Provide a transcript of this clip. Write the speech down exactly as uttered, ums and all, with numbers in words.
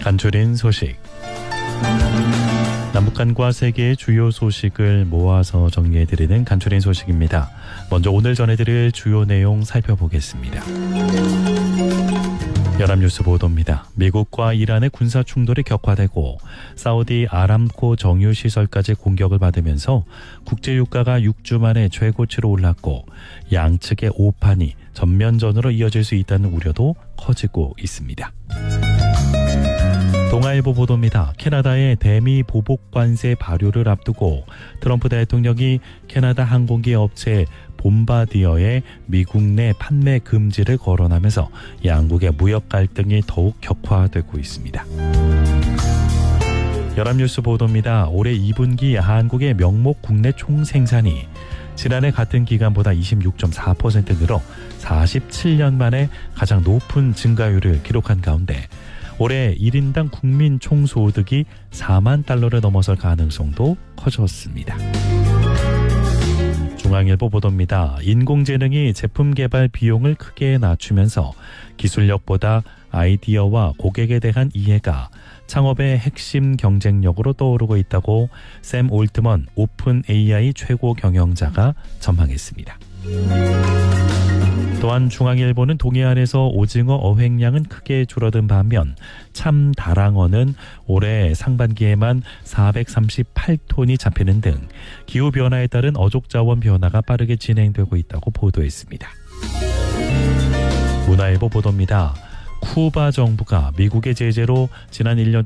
간추린 소식. 남북한과 세계의 주요 소식을 모아서 정리해드리는 간추린 소식입니다. 먼저 오늘 전해드릴 주요 내용 살펴보겠습니다. 연합뉴스 보도입니다. 미국과 이란의 군사 충돌이 격화되고 사우디 아람코 정유시설까지 공격을 받으면서 국제유가가 육 주 만에 최고치로 올랐고 양측의 오판이 전면전으로 이어질 수 있다는 우려도 커지고 있습니다. 동아일보 보도입니다. 캐나다의 대미 보복 관세 발효를 앞두고 트럼프 대통령이 캐나다 항공기 업체 봄바디어의 미국 내 판매 금지를 거론하면서 양국의 무역 갈등이 더욱 격화되고 있습니다. 연합뉴스 보도입니다. 올해 이 분기 한국의 명목 국내 총생산이 지난해 같은 기간보다 이십육 점 사 퍼센트 늘어 사십칠 년 만에 가장 높은 증가율을 기록한 가운데 올해 일 인당 국민 총소득이 사만 달러를 넘어설 가능성도 커졌습니다. 중앙일보 보도입니다. 인공지능이 제품 개발 비용을 크게 낮추면서 기술력보다 아이디어와 고객에 대한 이해가 창업의 핵심 경쟁력으로 떠오르고 있다고 샘 올트먼 오픈 에이아이 최고 경영자가 전망했습니다. 또한 중앙일보는 동해안에서 오징어 어획량은 크게 줄어든 반면 참다랑어는 올해 상반기에만 사백삼십팔 톤이 잡히는 등 기후변화에 따른 어족자원 변화가 빠르게 진행되고 있다고 보도했습니다. 문화일보 보도입니다. 쿠바 정부가 미국의 제재로 지난 일 년